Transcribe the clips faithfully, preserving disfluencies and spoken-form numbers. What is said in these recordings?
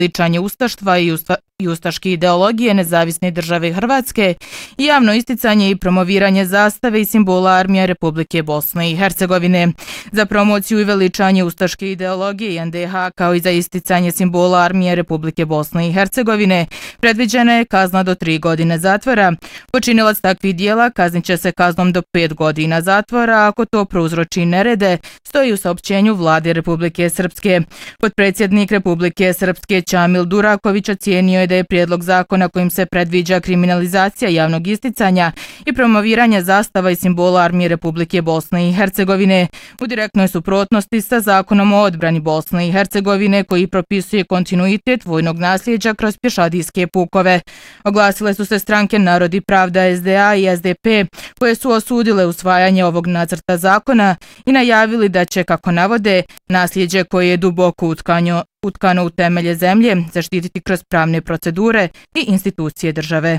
uveličanje ustaštva i, usta, i ustaške ideologije nezavisne države Hrvatske i javno isticanje i promoviranje zastave i simbola Armije Republike Bosne i Hercegovine. Za promociju i uveličanje ustaške ideologije i en de ha kao i za isticanje simbola Armije Republike Bosne i Hercegovine predviđena je kazna do tri godine zatvora. Počinilac takvih dijela kaznit će se kaznom do pet godina zatvora ako to prouzroči nerede, stoji u saopćenju Vlade Republike Srpske. Potpredsjednik Republike Srpske Ćamil Duraković ocijenio je da je prijedlog zakona kojim se predviđa kriminalizacija javnog isticanja i promoviranja zastava i simbola Armije Republike Bosne i Hercegovine u direktnoj suprotnosti sa zakonom o odbrani Bosne i Hercegovine koji propisuje kontinuitet vojnog nasljeđa kroz pješadijske pukove. Oglasile su se stranke Narod i pravda es de a i es de pe koje su osudile usvajanje ovog nacrta zakona i najavili da će, kako navode, nasljeđe koje je duboko utkanjo, utkano u temelje zemlje zaštititi kroz pravne procedure i institucije države.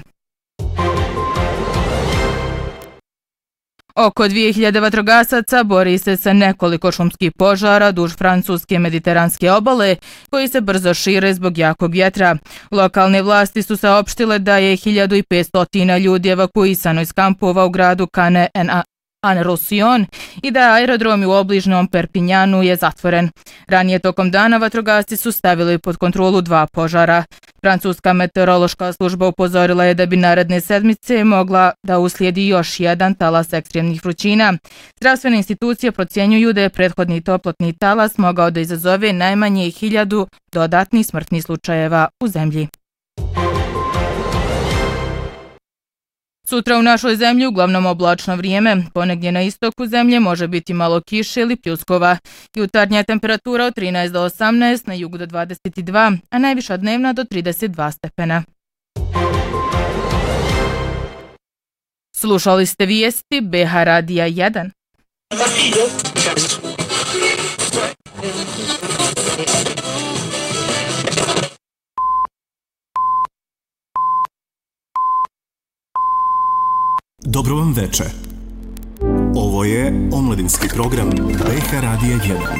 Oko dvije hiljade vatrogasaca bori se sa nekoliko šumskih požara duž francuske mediteranske obale koji se brzo šire zbog jakog vjetra. Lokalne vlasti su saopštile da je hiljadu petsto ljudi evakuisano iz kampova u gradu Cane en Roussillon i da aerodrom u obližnom Perpignanu je zatvoren. Ranije tokom dana vatrogasci su stavili pod kontrolu dva požara. Francuska meteorološka služba upozorila je da bi naredne sedmice mogla da uslijedi još jedan talas ekstremnih vrućina. Zdravstvene institucije procjenjuju da je prethodni toplotni talas mogao da izazove najmanje hiljadu dodatnih smrtnih slučajeva u zemlji. Sutra u našoj zemlji uglavnom oblačno vrijeme, ponegdje na istoku zemlje može biti malo kiše ili pljuskova. Jutarnja temperatura od trinaest do osamnaest, na jugu do dvadeset dva, a najviša dnevna do trideset dva stepena. Slušali ste vijesti be ha Radija jedan. Dobro vam veče. Ovo je omladinski program be ha Radija jedan.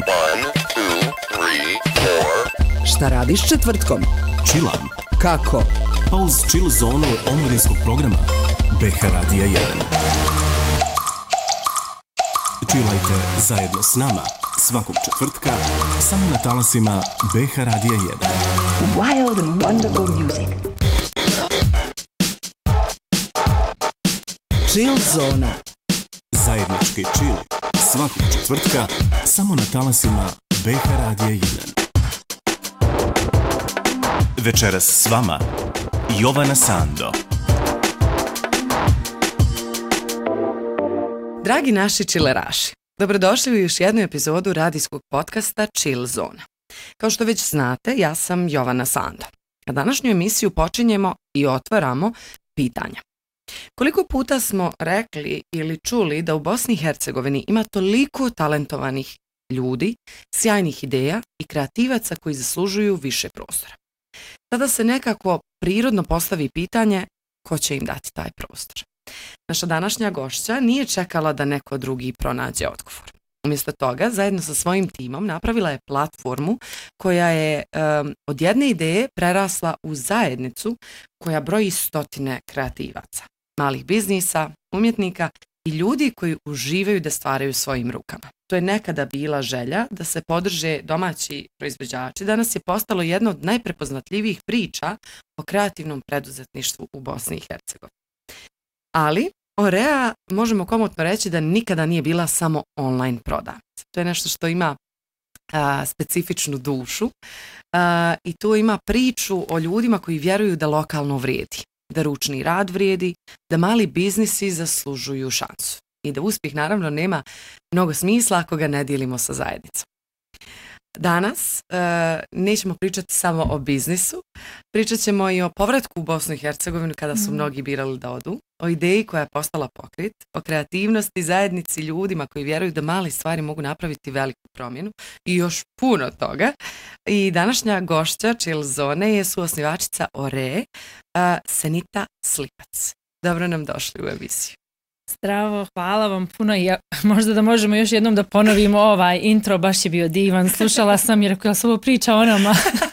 Šta radiš četvrtkom? Čilam. Kako? Pa uz chill zonu omladinskog programa be ha Radija jedan. Čilajte zajedno s nama svakog četvrtka samo na talasima be ha Radija jedan. Wild and wonderful music. Chill zona. Zajednički chill svakog četvrtka samo na talasima be ha Radija jedan. Večeras s vama Jovana Sando. Dragi naši chilleraši, dobrodošli u još jednu epizodu radijskog podcasta Chill Zona. Kao što već znate, ja sam Jovana Sando. A današnju emisiju počinjemo i otvaramo pitanja. Koliko puta smo rekli ili čuli da u Bosni i Hercegovini ima toliko talentovanih ljudi, sjajnih ideja i kreativaca koji zaslužuju više prostora? Tada se nekako prirodno postavi pitanje ko će im dati taj prostor. Naša današnja gošća nije čekala da neko drugi pronađe odgovor. Umjesto toga, zajedno sa svojim timom napravila je platformu koja je um, od jedne ideje prerasla u zajednicu koja broji stotine kreativaca, malih biznisa, umjetnika i ljudi koji uživaju da stvaraju svojim rukama. To je nekada bila želja da se podrže domaći proizvođači. Danas je postalo jedno od najprepoznatljivijih priča o kreativnom preduzetništvu u Bosni i Hercegovini. Ali Orea možemo komotno reći da nikada nije bila samo online prodavnica. To je nešto što ima a, specifičnu dušu a, i tu ima priču o ljudima koji vjeruju da lokalno vrijedi, da ručni rad vrijedi, da mali biznisi zaslužuju šansu i da uspjeh naravno nema mnogo smisla ako ga ne dijelimo sa zajednicom. Danas e, nećemo pričati samo o biznisu, pričat ćemo i o povratku u Bosnu i Hercegovinu kada su mm. mnogi birali da odu, o ideji koja je postala pokret, o kreativnosti, zajednici, ljudima koji vjeruju da mali stvari mogu napraviti veliku promjenu i još puno toga. I današnja gošća Chill Zone je suosnivačica Ore, a, Senita Slipac. Dobro nam došli u emisiju. Zdravo, hvala vam puno i ja, možda da možemo još jednom da ponovimo ovaj intro, baš je bio divan, slušala sam jer ako ja sam ovo priča o nama,